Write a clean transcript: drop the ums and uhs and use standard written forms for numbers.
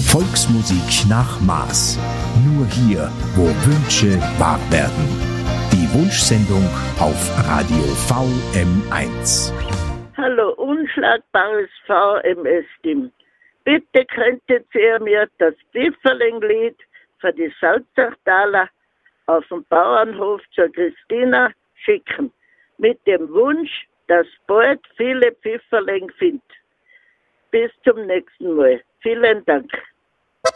Volksmusik nach Maß. Nur hier, wo Wünsche wahr werden. Die Wunschsendung auf Radio VM1. Hallo, unschlagbares VMS-Team. Bitte könntet ihr mir das Pfifferling-Lied für die Salzachtaler auf dem Bauernhof zur Christina schicken. Mit dem Wunsch, dass bald viele Pfifferling findet. Bis zum nächsten Mal. Vielen Dank.